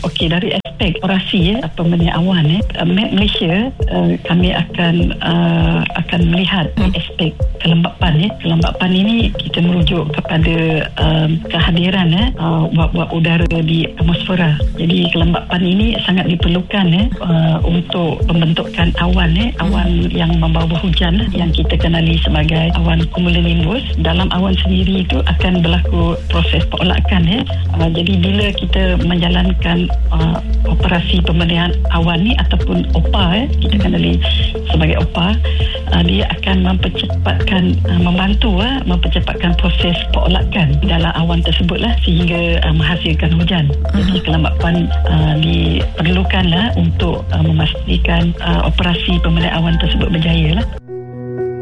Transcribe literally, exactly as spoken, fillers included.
Okey, dari aspek operasi ya, pembenihan awan ya, uh, Malaysia uh, kami akan uh, akan melihat hmm. aspek kelembapan ya. Kelembapan ini kita merujuk kepada um, kehadiran ya uh, wap-wap udara di atmosfera. Jadi kelembapan ini sangat diperlukan ya uh, untuk pembentukan awan ya, awan yang membawa hujan yang kita kenali sebagai awan cumulonimbus. Dalam awan sendiri itu akan berlaku proses perolakan ya. Uh, jadi bila kita menjalankan uh, operasi pembenihan awan ni ataupun O P A ya, kita kenali sebagai O P A, uh, dia akan mempercepatkan uh, membantu uh, mempercepatkan proses perolakan dalam awan tersebut lah sehingga uh, menghasilkan hujan. Uh-huh. Jadi kelembapan uh, diperlukanlah untuk uh, memastikan uh, operasi pembenihan awan tersebut berjaya lah.